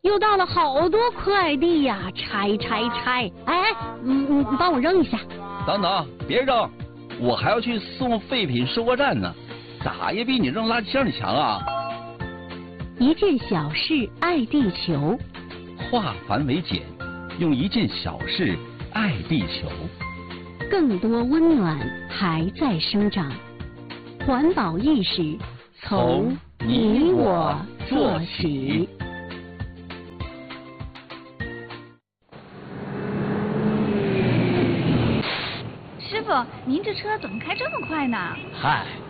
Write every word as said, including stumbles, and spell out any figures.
又到了好多快递呀，拆拆拆！哎哎，嗯，你帮我扔一下。 等等，别扔，我还要去送废品收货站呢，咋也比你扔垃圾箱里强啊！ 一件小事爱地球， 化繁为简，用一件小事爱地球。 更多温暖还在生长，环保意识从你我做起。 师傅，您这车怎么开这么快呢？ 嗨。